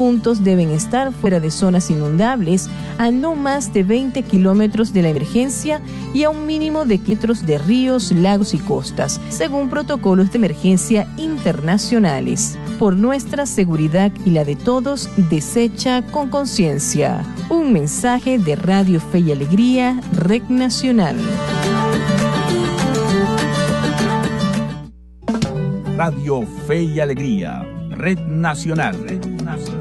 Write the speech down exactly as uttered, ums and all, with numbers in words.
puntos deben estar fuera de zonas inundables, a no más de veinte kilómetros de la emergencia y a un mínimo de kilómetros de ríos, lagos y costas, según protocolos de emergencia internacionales. Por nuestra seguridad y la de todos, desecha con conciencia. Un mensaje de Radio Fe y Alegría, Red Nacional. Radio Fe y Alegría, Red Nacional. Red Nacional.